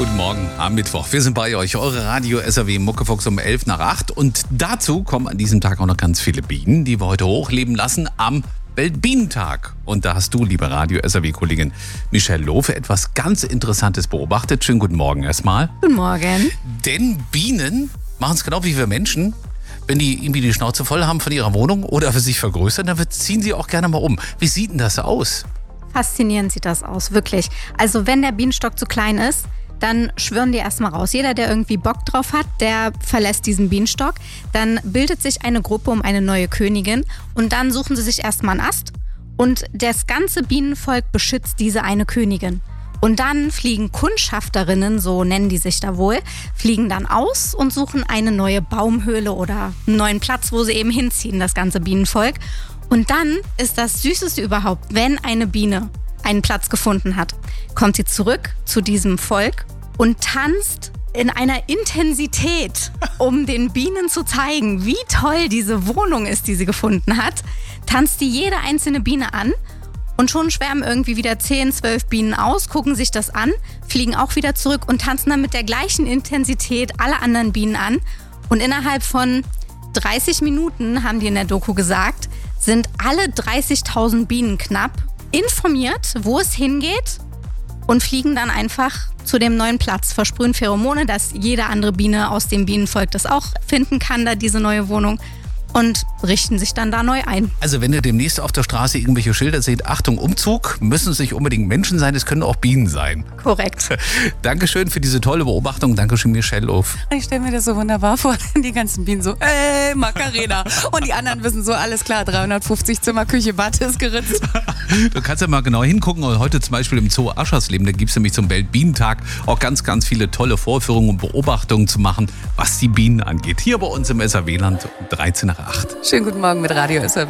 Guten Morgen am Mittwoch. Wir sind bei euch, eure Radio SAW Muckefuchs um 11 nach 8. Und dazu kommen an diesem Tag auch noch ganz viele Bienen, die wir heute hochleben lassen am Weltbienentag. Und da hast du, liebe Radio SAW-Kollegin Michelle Lohfe, etwas ganz Interessantes beobachtet. Schönen guten Morgen erstmal. Guten Morgen. Denn Bienen machen es genau wie wir Menschen. Wenn die irgendwie die Schnauze voll haben von ihrer Wohnung oder für sich vergrößern, dann ziehen sie auch gerne mal um. Wie sieht denn das aus? Faszinierend sieht das aus, wirklich. Also wenn der Bienenstock zu klein ist, dann schwirren die erstmal raus. Jeder, der irgendwie Bock drauf hat, der verlässt diesen Bienenstock. Dann bildet sich eine Gruppe um eine neue Königin und dann suchen sie sich erstmal einen Ast und das ganze Bienenvolk beschützt diese eine Königin. Und dann fliegen Kundschafterinnen, so nennen die sich da wohl, fliegen dann aus und suchen eine neue Baumhöhle oder einen neuen Platz, wo sie eben hinziehen, das ganze Bienenvolk. Und dann ist das Süßeste überhaupt, wenn eine Biene einen Platz gefunden hat, kommt sie zurück zu diesem Volk und tanzt in einer Intensität, um den Bienen zu zeigen, wie toll diese Wohnung ist, die sie gefunden hat, tanzt die jede einzelne Biene an. Und schon schwärmen irgendwie wieder 10, 12 Bienen aus, gucken sich das an, fliegen auch wieder zurück und tanzen dann mit der gleichen Intensität alle anderen Bienen an. Und innerhalb von 30 Minuten, haben die in der Doku gesagt, sind alle 30.000 Bienen knapp informiert, wo es hingeht und fliegen dann einfach zu dem neuen Platz, versprühen Pheromone, dass jede andere Biene aus dem Bienenvolk das auch finden kann, da diese neue Wohnung. Und richten sich dann da neu ein. Also wenn ihr demnächst auf der Straße irgendwelche Schilder seht, Achtung, Umzug, müssen es nicht unbedingt Menschen sein, es können auch Bienen sein. Korrekt. Dankeschön für diese tolle Beobachtung. Dankeschön, Michelle Lohfe. Ich stelle mir das so wunderbar vor, die ganzen Bienen so, Macarena. Und die anderen wissen so, alles klar, 350 Zimmer, Küche, Bad ist geritzt. Du kannst ja mal genau hingucken. Und heute zum Beispiel im Zoo Aschersleben, da gibt es nämlich zum Weltbienentag auch ganz, ganz viele tolle Vorführungen und Beobachtungen zu machen, was die Bienen angeht. Hier bei uns im SAW-Land um 13 nach 8. Schönen guten Morgen mit Radio SAW.